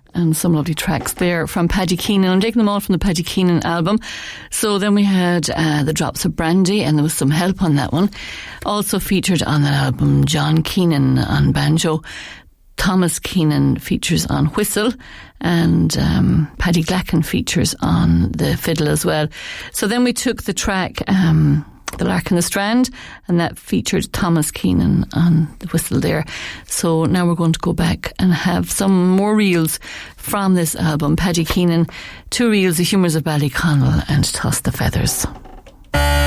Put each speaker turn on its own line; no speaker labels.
and some lovely tracks there from Paddy Keenan. I'm taking them all from the Paddy Keenan album. So then we had The Drops of Brandy, and there was some help on that one. Also featured on that album, John Keenan on banjo, Thomas Keenan features on whistle, and Paddy Glacken features on the fiddle as well. So then we took the track The Lark and the Strand, and that featured Thomas Keenan on the whistle there. So now we're going to go back and have some more reels from this album. Paddy Keenan, 2 reels, The Humours of Ballyconnell and Toss the Feathers.